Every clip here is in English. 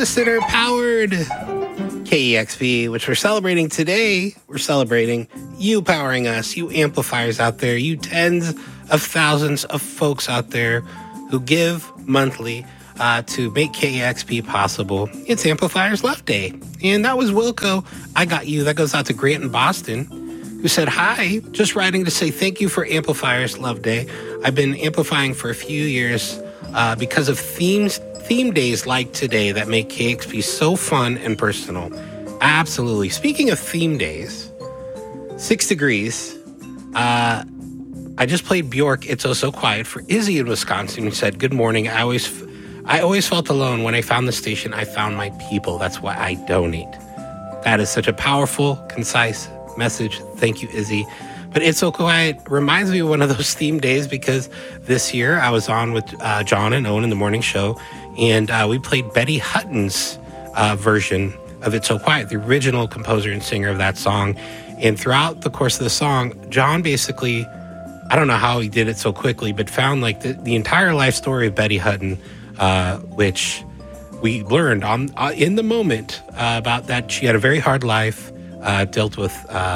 listener-powered KEXP, which we're celebrating today. We're celebrating you powering us, you amplifiers out there, you tens of thousands of folks out there who give monthly to make KEXP possible. It's Amplifiers Love Day. And that was Wilco. I got you. That goes out to Grant in Boston, who said, hi, just writing to say thank you for Amplifiers Love Day. I've been amplifying for a few years because of theme days like today that make KEXP so fun and personal. Absolutely. Speaking of theme days, 6 Degrees, I just played Bjork, It's Oh So Quiet, for Izzy in Wisconsin, who said, good morning. I always felt alone. When I found the station, I found my people. That's why I donate. That is such a powerful, concise message. Thank you, Izzy. But It's So Quiet reminds me of one of those theme days because this year I was on with John and Owen in the morning show, and we played Betty Hutton's version of It's So Quiet, the original composer and singer of that song. And throughout the course of the song, John basically, I don't know how he did it so quickly, but found like the entire life story of Betty Hutton, which we learned in the moment about that she had a very hard life, dealt with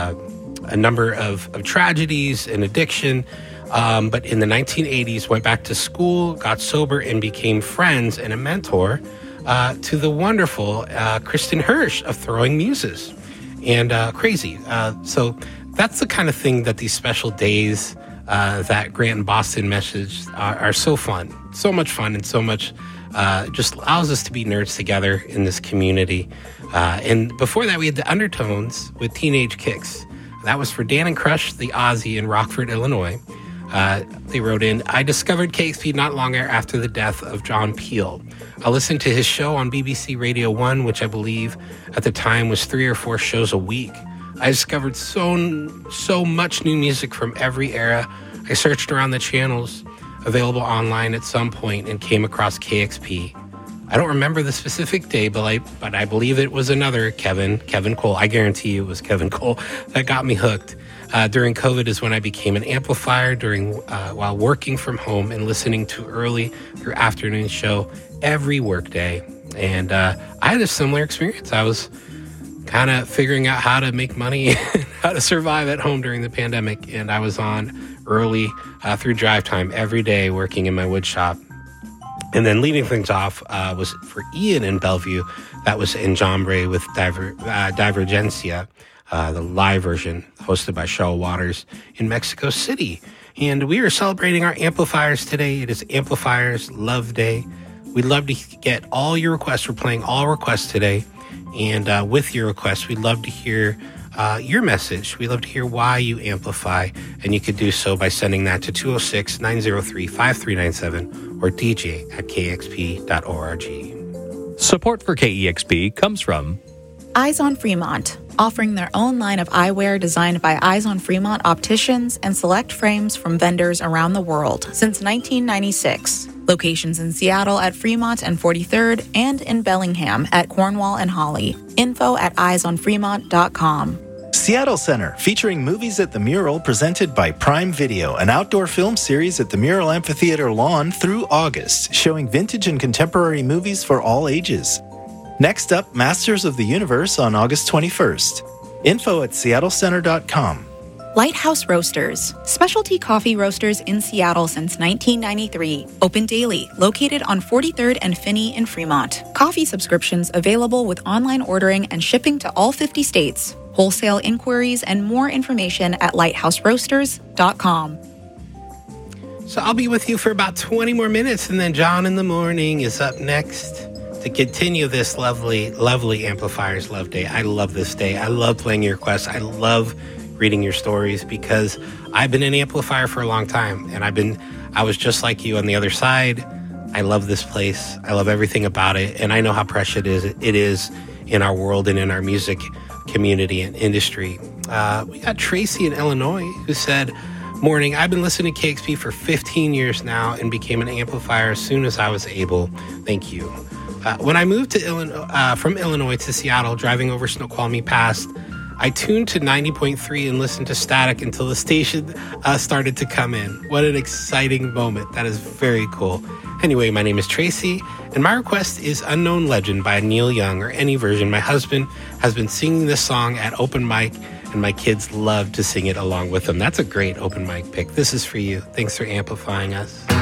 a number of tragedies and addiction, but in the 1980s went back to school, got sober, and became friends and a mentor to the wonderful Kristen Hirsch of Throwing Muses and Crazy. So that's the kind of thing that these special days that Grant and Boston message are so fun, so much fun, and so much just allows us to be nerds together in this community. And before that, we had the Undertones with Teenage Kicks. That was for Dan and Crush, the Aussie in Rockford, Illinois. They wrote in, I discovered KEXP not long after the death of John Peel. I listened to his show on BBC Radio 1, which I believe at the time was 3 or 4 shows a week. I discovered so much new music from every era. I searched around the channels available online at some point and came across KEXP. I don't remember the specific day, but I believe it was another Kevin Cole. I guarantee you it was Kevin Cole that got me hooked. During COVID is when I became an amplifier while working from home and listening to early through afternoon show every workday. And I had a similar experience. I was kind of figuring out how to make money and how to survive at home during the pandemic. And I was on early through drive time every day working in my wood shop. And then leading things off was for Ian in Bellevue. That was Enjambre with Divergencia, the live version hosted by Cheryl Waters in Mexico City. And we are celebrating our amplifiers today. It is Amplifiers Love Day. We'd love to get all your requests. We're playing all requests today. And with your requests, we'd love to hear your message. We'd love to hear why you amplify. And you could do so by sending that to 206-903-5397 or dj@kexp.org. Support for KEXP comes from Eyes on Fremont, offering their own line of eyewear designed by Eyes on Fremont opticians and select frames from vendors around the world since 1996. Locations in Seattle at Fremont and 43rd and in Bellingham at Cornwall and Holly. Info at eyesonfremont.com. Seattle Center, featuring movies at the Mural presented by Prime Video, an outdoor film series at the Mural Amphitheater lawn through August, showing vintage and contemporary movies for all ages. Next up, Masters of the Universe on August 21st. Info at seattlecenter.com. Lighthouse Roasters, specialty coffee roasters in Seattle since 1993. Open daily, located on 43rd and Finney in Fremont. Coffee subscriptions available with online ordering and shipping to all 50 states. Wholesale inquiries and more information at lighthouseroasters.com. So I'll be with you for about 20 more minutes, and then John in the Morning is up next to continue this lovely, lovely Amplifiers Love Day. I love this day. I love playing your requests. I love reading your stories because I've been an amplifier for a long time, and I was just like you on the other side. I love this place. I love everything about it, and I know how precious it is in our world and in our music community and industry. We got Tracy in Illinois who said, morning, I've been listening to KEXP for 15 years now and became an amplifier as soon as I was able. Thank you. When I moved to from Illinois to Seattle, driving over Snoqualmie Pass, I tuned to 90.3 and listened to static until the station started to come in. What an exciting moment. That is very cool. Anyway, my name is Tracy, and my request is Unknown Legend by Neil Young, or any version. My husband has been singing this song at open mic, and my kids love to sing it along with him. That's a great open mic pick. This is for you. Thanks for amplifying us.